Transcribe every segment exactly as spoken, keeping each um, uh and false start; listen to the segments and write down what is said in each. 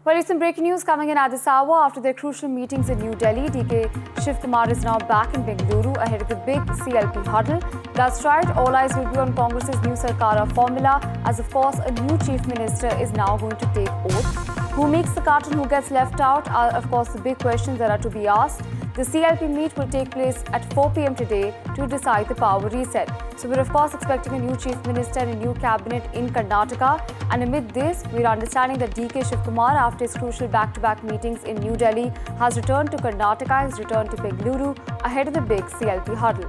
Well, recent breaking news coming in at this hour after their crucial meetings in New Delhi. D K Shiv Kumar is now back in Bengaluru ahead of the big C L P huddle. That's right, all eyes will be on Congress's new Sarkara formula, as of course a new chief minister is now going to take oath. Who makes the cut and who gets left out are of course the big questions that are to be asked. The C L P meet will take place at four p m today to decide the power reset. So we're of course expecting a new chief minister and a new cabinet in Karnataka. And amid this, we're understanding that D K Shiv Kumar, after his crucial back-to-back meetings in New Delhi, has returned to Karnataka, has returned to Bengaluru ahead of the big C L P huddle.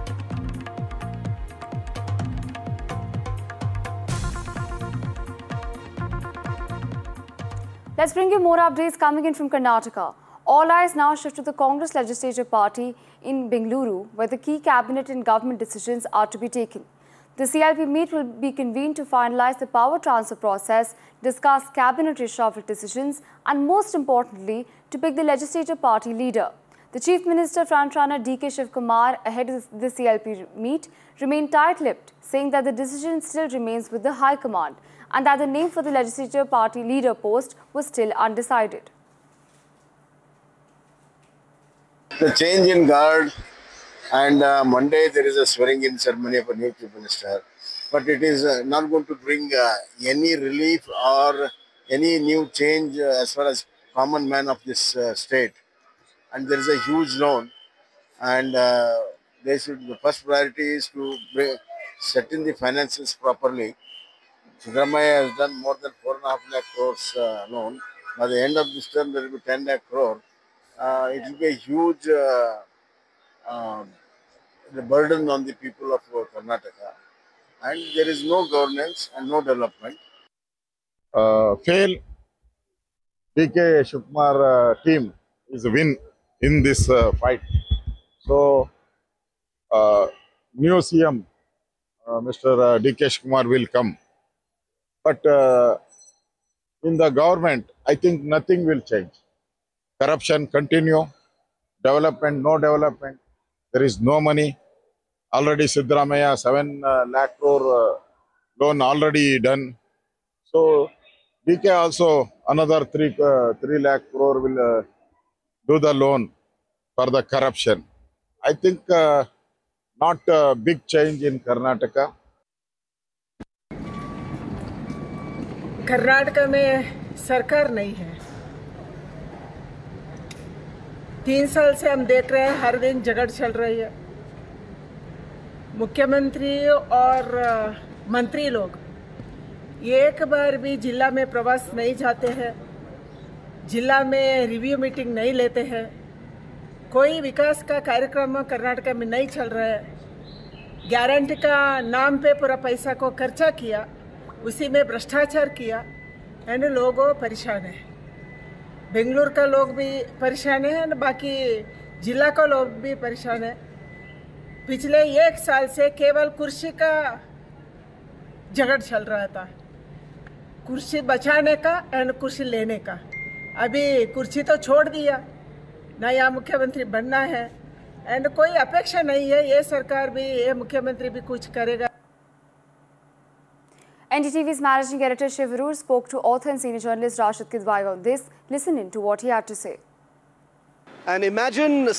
Let's bring you more updates coming in from Karnataka. All eyes now shift to the Congress Legislative Party in Bengaluru, where the key cabinet and government decisions are to be taken. The C L P meet will be convened to finalize the power transfer process, discuss cabinet reshuffle decisions, and most importantly, to pick the legislative party leader. The Chief Minister frontrunner D K Shiv Kumar, ahead of the C L P meet, remained tight-lipped, saying that the decision still remains with the High Command and that the name for the legislative party leader post was still undecided. The change in guard, and uh, Monday there is a swearing-in ceremony of a new chief minister, but it is uh, not going to bring uh, any relief or any new change uh, as far as common man of this uh, state. And there is a huge loan, and uh, they should. The first priority is to bring, set in the finances properly. Siddaramaiah has done more than four and a half lakh crores uh, loan. By the end of this term, there will be ten lakh crore. Uh, it will be a huge uh, uh, the burden on the people of uh, Karnataka, and there is no governance and no development. Uh, fail D K Shiv Kumar uh, team is a win in this uh, fight. So, uh, new C M uh, Mister Uh, D K Shiv Kumar will come, but uh, in the government, I think nothing will change. Corruption continue, development no development. There is no money. Already Siddaramaiah seven uh, lakh crore uh, loan already done. So D K also another three uh, three lakh crore will uh, do the loan for the corruption. I think uh, not a big change in Karnataka. Karnataka में सरकार नहीं है। तीन साल से हम देख रहे हैं हर दिन झगड़ चल रही है। मुख्यमंत्री और मंत्री लोग एक बार भी जिला में प्रवास नहीं जाते हैं, जिला में रिव्यू मीटिंग नहीं लेते हैं, कोई विकास का कार्यक्रम कर्नाटका में नहीं चल रहा है। गारंटी का नाम पे पूरा पैसा को खर्चा किया, उसी में भ्रष्टाचार किया, एंड लोग परेशान है। बेंगलुरु का लोग भी परेशान है और बाकी जिला का लोग भी परेशान है। पिछले एक साल से केवल कुर्सी का झगड़ चल रहा था, कुर्सी बचाने का एंड कुर्सी लेने का। अभी कुर्सी तो छोड़ दिया, नया मुख्यमंत्री बनना है एंड कोई अपेक्षा नहीं है ये सरकार भी, ये मुख्यमंत्री भी कुछ करेगा। N D T V's managing editor Shiv Arur spoke to author and senior journalist Rashid Kidwai on this. Listen in to what he had to say. And imagine